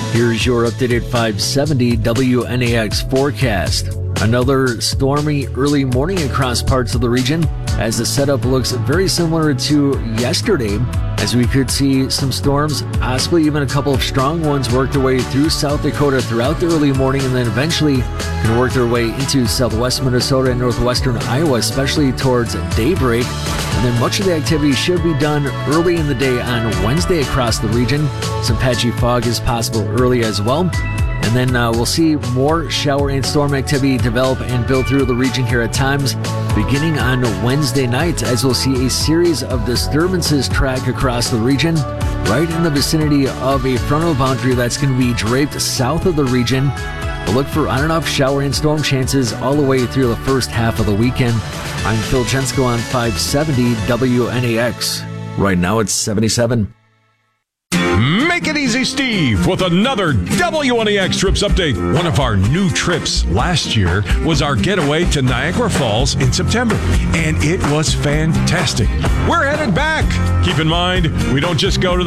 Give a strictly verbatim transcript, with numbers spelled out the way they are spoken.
Here's your updated five seventy W N A X forecast. Another stormy early morning across parts of the region, as the setup looks very similar to yesterday, as we could see some storms, possibly even a couple of strong ones, work their way through South Dakota throughout the early morning, and then eventually can work their way into southwest Minnesota and northwestern Iowa, especially towards daybreak. And then much of the activity should be done early in the day on Wednesday across the region. Some patchy fog is possible early as well. And then uh, we'll see more shower and storm activity develop and build through the region here at times, beginning on Wednesday night, as we'll see a series of disturbances track across the region, right in the vicinity of a frontal boundary that's going to be draped south of the region. We'll look for on and off shower and storm chances all the way through the first half of the weekend. I'm Phil Jensko on five seventy W N A X. Right now it's seventy-seven. Make it easy, Steve, with another W N A X Trips update. One of our new trips last year was our getaway to Niagara Falls in September, and it was fantastic. We're headed back. Keep in mind, we don't just go to the